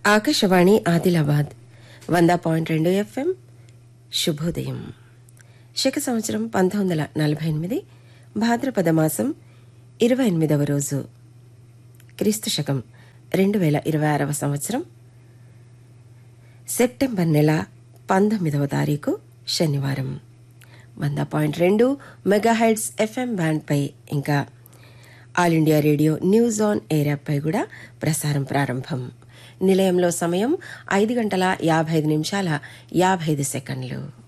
Akashvani Adilabad 100.2 FM. శుభోదయం. శక సంవత్సరం 1948 భాద్రపద మాసం 28వ రోజు, క్రీస్తు శకం 2026వ సంవత్సరం సెప్టెంబర్ నెల 19వ తారీఖు శనివారం. 100.2 మెగాహెర్ట్జ్ FM బ్యాండ్పై ఇంకా all India radio news on air యాప్పై కూడా ప్రసారం ప్రారంభం. నిలయంలో సమయం 5:55 నిమిషాల 55 సెకండ్లు.